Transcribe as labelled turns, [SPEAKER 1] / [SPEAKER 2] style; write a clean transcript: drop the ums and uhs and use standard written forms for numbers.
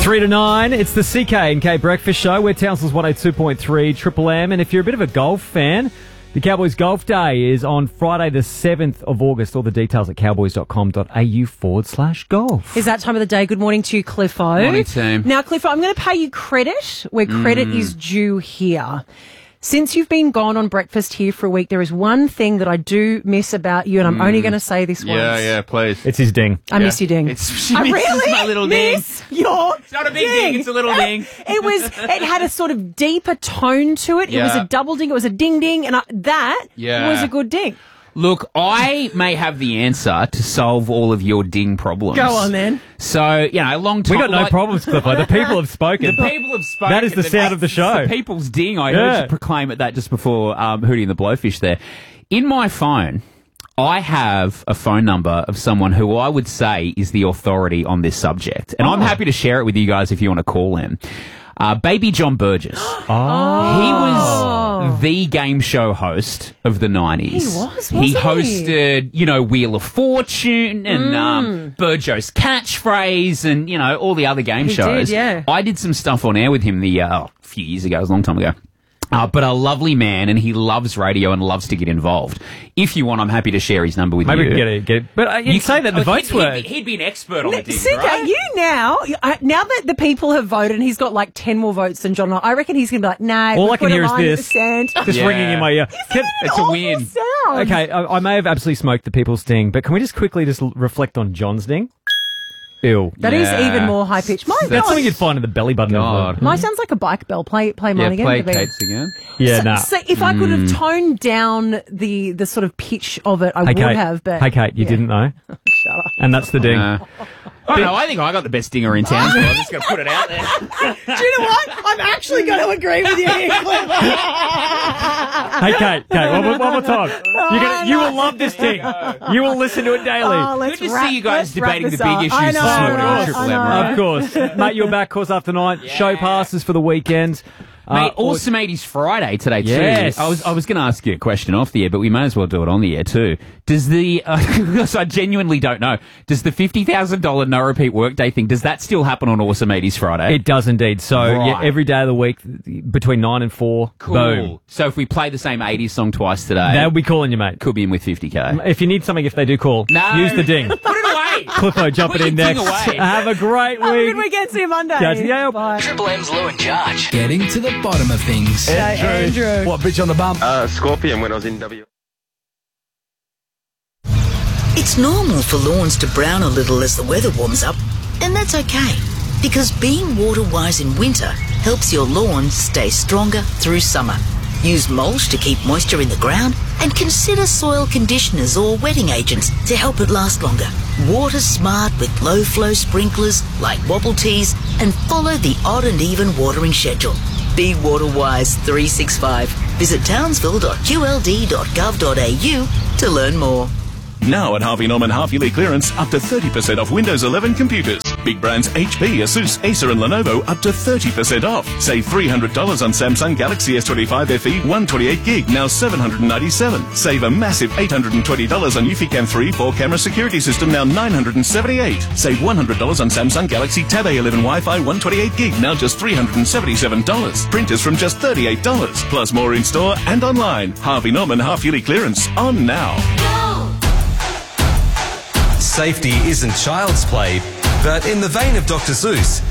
[SPEAKER 1] 3 to 9, it's the CK and K Breakfast Show. We're Townsville's 102.3 Triple M. And if you're a bit of a golf fan, the Cowboys Golf Day is on Friday the 7th of August. All the details at cowboys.com.au/golf.
[SPEAKER 2] Is that time of the day? Good morning to you, Cliffo.
[SPEAKER 3] Morning, team.
[SPEAKER 2] Now, Cliffo, I'm going to pay you credit where credit is due here. Since you've been gone on breakfast here for a week, there is one thing that I do miss about you, and I'm only going to say this once.
[SPEAKER 3] Yeah, please.
[SPEAKER 1] It's his ding.
[SPEAKER 2] I miss your ding.
[SPEAKER 3] She
[SPEAKER 2] I
[SPEAKER 3] misses
[SPEAKER 2] really
[SPEAKER 3] my little ding.
[SPEAKER 2] miss your
[SPEAKER 3] It's not a big ding, it's a little ding.
[SPEAKER 2] It had a sort of deeper tone to it. It was a double ding. It was a ding ding, and that was a good ding.
[SPEAKER 3] Look, I may have the answer to solve all of your ding problems.
[SPEAKER 2] Go on, then.
[SPEAKER 3] So, a long time...
[SPEAKER 1] We got no problems, Cliffo. The people have spoken.
[SPEAKER 3] The people have spoken.
[SPEAKER 1] That is the sound of the show.
[SPEAKER 3] It's the people's ding. I heard you proclaim it that just before Hootie and the Blowfish there. In my phone, I have a phone number of someone who I would say is the authority on this subject. And I'm happy to share it with you guys if you want to call him. Baby John Burgess. He was the game show host of the 90s.
[SPEAKER 2] He was, wasn't
[SPEAKER 3] he hosted, Wheel of Fortune and Burjo's Catchphrase and, all the other game shows.
[SPEAKER 2] Did, yeah.
[SPEAKER 3] I did some stuff on air with him a few years ago. It was a long time ago. But a lovely man, and he loves radio and loves to get involved. If you want, I'm happy to share his number with you.
[SPEAKER 1] Maybe we can get it. But you say that the votes were...
[SPEAKER 3] He'd be an expert on the ding,
[SPEAKER 2] CK,
[SPEAKER 3] right?
[SPEAKER 2] now that the people have voted and he's got like 10 more votes than John, I reckon he's going to be like, nah.
[SPEAKER 1] All I can hear is this.
[SPEAKER 2] Just
[SPEAKER 1] ringing in my ear.
[SPEAKER 3] It's a win.
[SPEAKER 1] Okay, I may have absolutely smoked the people's ding, but can we just quickly reflect on John's ding? Ew.
[SPEAKER 2] That is even more high pitched.
[SPEAKER 1] That's something you'd find in the belly button.
[SPEAKER 2] Mine sounds like a bike bell. Play mine again.
[SPEAKER 3] Play Kate's again.
[SPEAKER 1] Yeah,
[SPEAKER 2] So if I could have toned down the sort of pitch of it, I would have. But
[SPEAKER 1] hey, Kate, you didn't know.
[SPEAKER 2] Shut up.
[SPEAKER 1] And that's the ding.
[SPEAKER 3] I think I got the best dinger in town, so I'm just going to put it out there.
[SPEAKER 2] Do you know what? I'm actually going to agree with you here, Clifford.
[SPEAKER 1] Hey, Kate, one more time. You will love this ding. You will listen to it daily.
[SPEAKER 3] Good to see you guys debating the big issues this morning on Triple M, right?
[SPEAKER 1] Of course. Mate, you're back, course after night. Show passes for the weekend.
[SPEAKER 3] Mate, Awesome 80s Friday today, too.
[SPEAKER 1] Yes.
[SPEAKER 3] I was going to ask you a question off the air, but we may as well do it on the air, too. Does because I genuinely don't know, does the $50,000 no repeat workday thing, does that still happen on Awesome 80s Friday?
[SPEAKER 1] It does indeed. So, every day of the week, between 9 and 4,
[SPEAKER 3] cool.
[SPEAKER 1] Boom.
[SPEAKER 3] So if we play the same 80s song twice today...
[SPEAKER 1] They'll be calling you, mate.
[SPEAKER 3] Could be in with 50K.
[SPEAKER 1] If you need something, if they do call, use the ding.
[SPEAKER 3] Put it away!
[SPEAKER 1] Cliffo, jump it in next. Have a great week.
[SPEAKER 2] Have a good weekend. See you Monday.
[SPEAKER 1] Bye.
[SPEAKER 4] Triple M's Lou and Judge.
[SPEAKER 5] Getting to the bottom of things.
[SPEAKER 2] Andrew.
[SPEAKER 5] What, bitch on the bum?
[SPEAKER 6] Scorpion when I was in W.
[SPEAKER 7] It's normal for lawns to brown a little as the weather warms up, and that's okay, because being water-wise in winter helps your lawn stay stronger through summer. Use mulch to keep moisture in the ground, and consider soil conditioners or wetting agents to help it last longer. Water smart with low-flow sprinklers like Wobble Tees, and follow the odd and even watering schedule. Be water-wise 365. Visit townsville.qld.gov.au to learn more.
[SPEAKER 8] Now at Harvey Norman half-yearly clearance, up to 30% off Windows 11 computers. Big brands HP, Asus, Acer and Lenovo up to 30% off. Save $300 on Samsung Galaxy S25 FE 128GB, now $797. Save a massive $820 on Eufy 3 4-camera security system, now $978. Save $100 on Samsung Galaxy Tab A11 Wi-Fi 128GB, now just $377. Printers from just $38. Plus more in store and online. Harvey Norman half-yearly clearance on now.
[SPEAKER 9] Safety isn't child's play, but in the vein of Dr. Seuss,